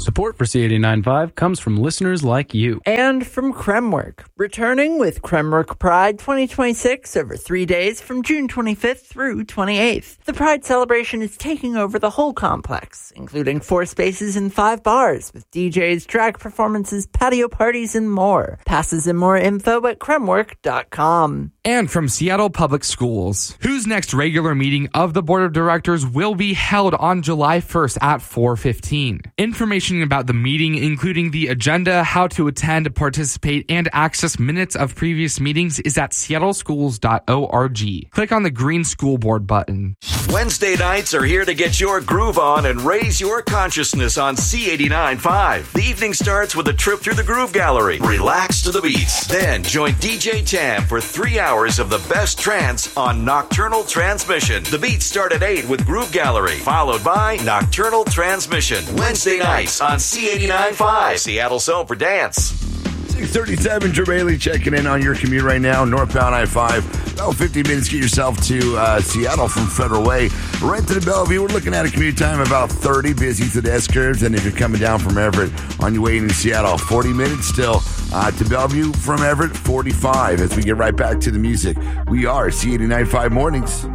Support for C89.5 comes from listeners like you. And from Kremwork, returning with Kremwork Pride 2026 over 3 days from June 25th through 28th. The Pride celebration is taking over the whole complex, including 4 spaces and 5 bars with DJs, drag performances, patio parties, and more. Passes and more info at kremwork.com. And from Seattle Public Schools, whose next regular meeting of the Board of Directors will be held on July 1st at 4:15. Information about the meeting, including the agenda, how to attend, participate, and access minutes of previous meetings, is at seattleschools.org. Click on the green school board button. Wednesday nights are here to get your groove on and raise your consciousness on C89.5. The evening starts with a trip through the Groove Gallery. Relax to the beats. Then join DJ Tam for 3 hours of the best trance on Nocturnal Transmission. The beats start at 8 with Groove Gallery, followed by Nocturnal Transmission. Wednesday nights on C89.5, Seattle's home for dance. 637, Drew Bailey checking in on your commute right now, northbound I-5. About 50 minutes, get yourself to Seattle from Federal Way. Right to the Bellevue, we're looking at a commute time about 30, busy to the S-curves. And if you're coming down from Everett on your way into Seattle, 40 minutes still to Bellevue from Everett, 45. As we get right back to the music, we are C89.5 Mornings.